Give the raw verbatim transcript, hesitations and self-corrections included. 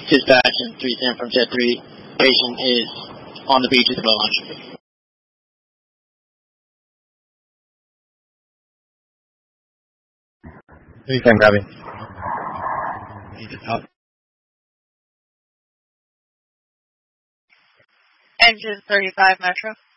Dispatch and three ten from Jet three. Patient is on the beach with a boat launch. three ten, copy. Engine thirty-five Metro.